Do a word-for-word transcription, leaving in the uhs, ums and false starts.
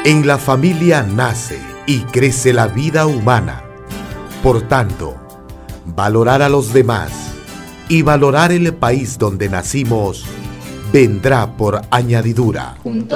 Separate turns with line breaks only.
En la familia nace y crece la vida humana. Por tanto, valorar a los demás y valorar el país donde nacimos vendrá por añadidura.
Juntos